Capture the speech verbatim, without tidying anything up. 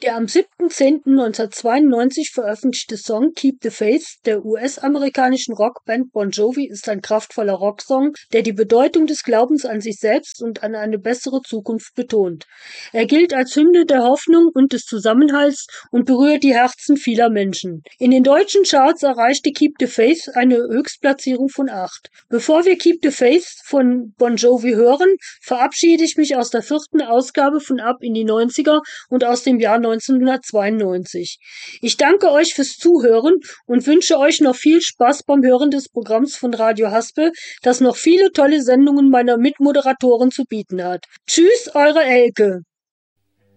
Der am siebten zehnten neunzehnhundertzweiundneunzig veröffentlichte Song "Keep the Faith" der U S-amerikanischen Rockband Bon Jovi ist ein kraftvoller Rocksong, der die Bedeutung des Glaubens an sich selbst und an eine bessere Zukunft betont. Er gilt als Hymne der Hoffnung und des Zusammenhalts und berührt die Herzen vieler Menschen. In den deutschen Charts erreichte "Keep the Faith" eine Höchstplatzierung von acht. Bevor wir "Keep the Faith" von Bon Jovi hören, verabschiede ich mich aus der vierten Ausgabe von Ab in die neunziger und aus dem Jahr neunzehnhundertzweiundneunzig. Ich danke euch fürs Zuhören und wünsche euch noch viel Spaß beim Hören des Programms von Radio Haspel, das noch viele tolle Sendungen meiner Mitmoderatoren zu bieten hat. Tschüss, eure Elke.